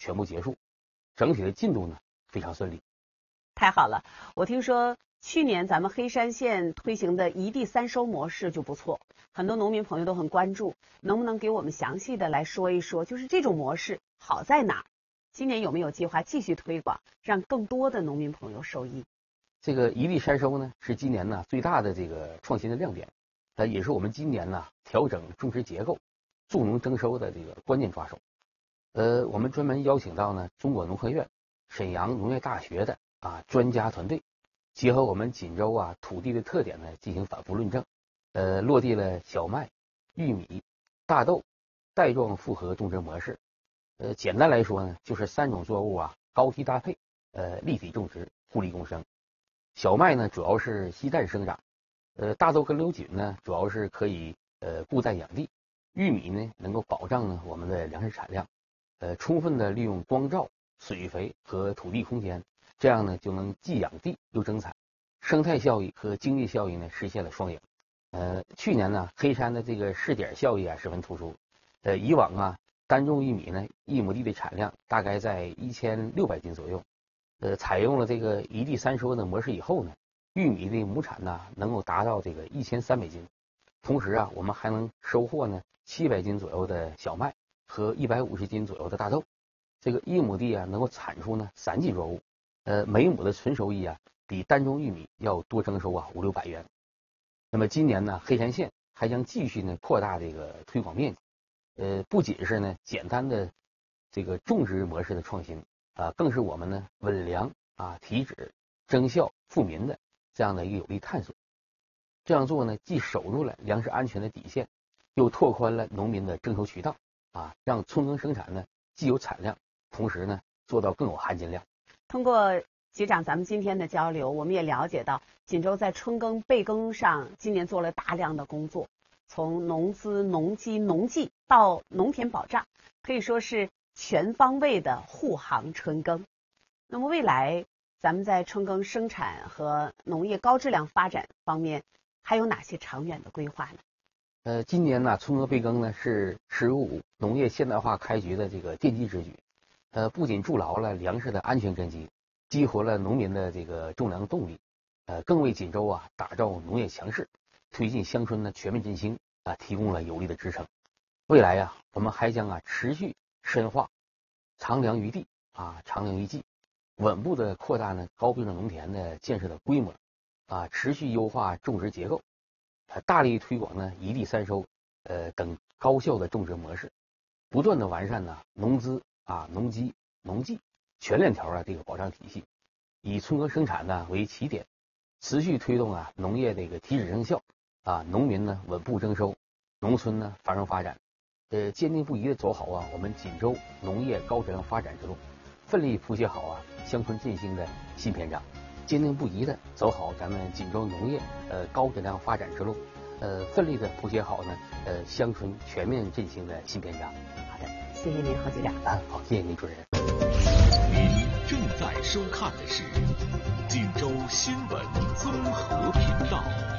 全部结束，整体的进度呢非常顺利。 太好了，我听说去年咱们黑山县推行的一地三收模式就不错，很多农民朋友都很关注，能不能给我们详细的来说一说，就是这种模式好在哪儿？今年有没有计划继续推广，让更多的农民朋友受益？ 这个一地三收呢，是今年呢最大的这个创新的亮点，也是我们今年呢调整种植结构、助农增收的这个关键抓手。我们专门邀请到呢中国农科院、沈阳农业大学的专家团队，结合我们锦州土地的特点呢进行反复论证，落地了小麦、玉米、大豆带状复合种植模式。简单来说呢，就是3种作物高低搭配，立体种植，互利共生。小麦呢主要是吸氮生长，大豆跟瘤菌呢主要是可以固氮养地，玉米呢能够保障呢我们的粮食产量，充分的利用光照、水肥和土地空间，这样呢就能既养地又增产，生态效益和经济效益呢实现了双赢。去年呢黑山的这个试点效益十分突出，以往单种玉米呢1亩地的产量大概在1600斤左右，采用了这个一地三收的模式以后呢，玉米的亩产呢能够达到这个1300斤，同时我们还能收获呢700斤左右的小麦和150斤左右的大豆，这个1亩地能够产出呢3季作物，每亩的纯收益比单种玉米要多增收500-600元。那么今年呢黑山县还将继续呢扩大这个推广面积，不仅是呢简单的这个种植模式的创新更是我们呢稳粮提质、增效、富民的这样的一个有力探索。这样做呢，既守住了粮食安全的底线，又拓宽了农民的征收渠道让春耕生产呢既有产量，同时呢做到更有含金量。 通过局长咱们今天的交流，我们也了解到锦州在春耕备耕上今年做了大量的工作，从农资、农机、农技到农田保障，可以说是全方位的护航春耕。那么未来咱们在春耕生产和农业高质量发展方面还有哪些长远的规划呢？ 今年呢春耕备耕呢是“十五五”农业现代化开局的这个奠基之举，不仅筑牢了粮食的安全根基，激活了农民的这个种粮动力，更为锦州打造农业强势、推进乡村的全面振兴提供了有力的支撑。未来我们还将持续深化长粮于地长粮于技，稳步的扩大呢高标准农田的建设的规模持续优化种植结构，大力推广呢一地三收等高效的种植模式，不断的完善呢农资农机农技全链条这个保障体系，以春耕生产呢为起点，持续推动农业这个提质增效农民呢稳步增收，农村呢繁荣发展，坚定不移的走好我们锦州农业高质量发展之路，奋力谱写好乡村振兴的新篇章，坚定不移的走好咱们锦州农业高质量发展之路，奋力的谱写好呢乡村全面振兴的新篇章。 好的，谢谢您何局长。 好，谢谢您主持人。 您正在收看的是锦州新闻综合频道。